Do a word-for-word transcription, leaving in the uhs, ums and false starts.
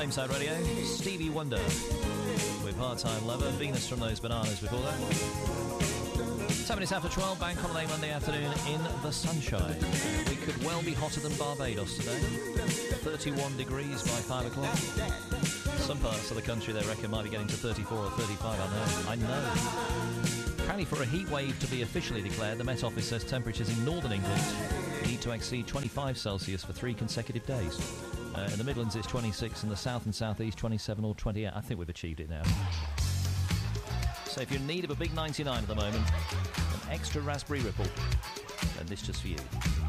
Same Side Radio, Stevie Wonder with Part-Time Lover, Venus from Those Bananas before that. Ten minutes after twelve, Bank Holiday Monday afternoon in the sunshine. We could well be hotter than Barbados today. thirty-one degrees by five o'clock. Some parts of the country they reckon might be getting to thirty-four or thirty-five, I know. I know. Apparently for a heat wave to be officially declared, the Met Office says temperatures in northern England need to exceed twenty-five Celsius for three consecutive days. Uh, in the Midlands it's twenty-six, in the south and southeast twenty-seven or twenty-eight. I think we've achieved it now. So if you're in need of a big ninety-nine at the moment, an extra raspberry ripple, then this just for you.